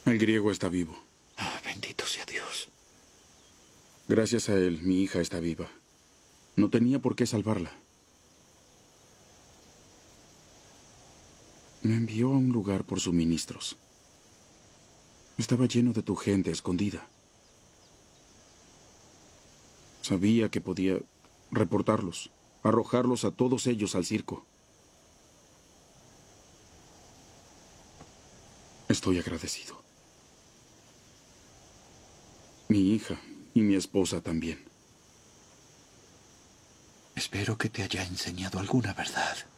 El griego está vivo. Bendito sea Dios. Gracias a él, mi hija está viva. No tenía por qué salvarla. Me envió a un lugar por suministros. Estaba lleno de tu gente escondida. Sabía que podía reportarlos, arrojarlos a todos ellos al circo. Estoy agradecido. Mi hija y mi esposa también. Espero que te haya enseñado alguna verdad.